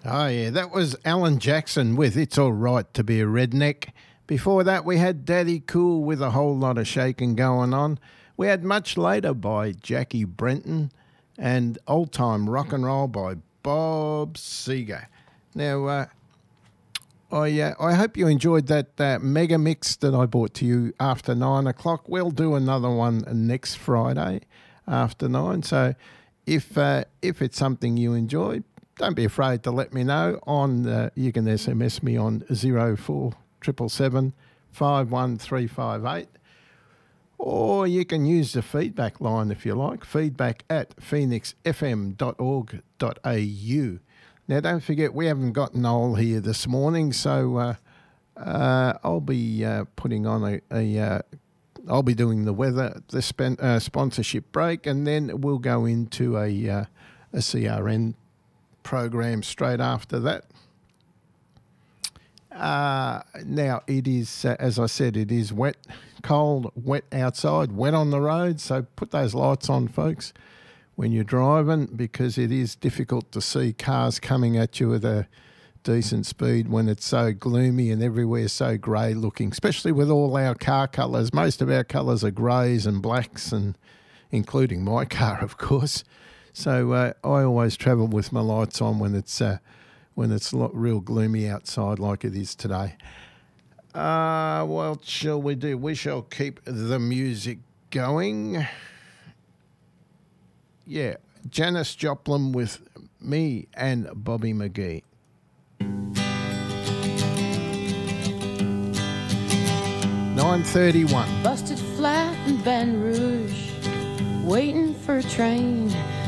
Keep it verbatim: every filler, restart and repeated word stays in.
Oh, yeah, that was Alan Jackson with It's All Right to Be a Redneck. Before that, we had Daddy Cool with A Whole Lot of Shaking Going On. We had Much Later by Jackie Brenton and Old Time Rock and Roll by Bob Seger. Now, uh, I uh, I hope you enjoyed that uh, mega mix that I brought to you after nine o'clock. We'll do another one next Friday after nine. So if uh, if it's something you enjoyed, don't be afraid to let me know. On uh, you can S M S me on zero four seven seven five one three five eight, or you can use the feedback line if you like, feedback at phoenix f m dot org dot a u. Now, don't forget, we haven't got Noel here this morning, so uh, uh, I'll be uh, putting on a, a uh, I'll be doing the weather, the spen- uh, sponsorship break, and then we'll go into a uh, a C R N program straight after that. Uh, now, it is, uh, as I said, it is wet, cold, wet outside, wet on the road, so put those lights on, folks, when you're driving, because it is difficult to see cars coming at you at a decent speed when it's so gloomy and everywhere so grey looking, especially with all our car colours. Most of our colours are greys and blacks, and including my car, of course. So uh, I always travel with my lights on when it's uh, when it's lo- real gloomy outside like it is today. Uh, what shall we do? We shall keep the music going. Yeah, Janis Joplin with Me and Bobby McGee. nine thirty-one. Busted flat in Baton Rouge, waiting for a train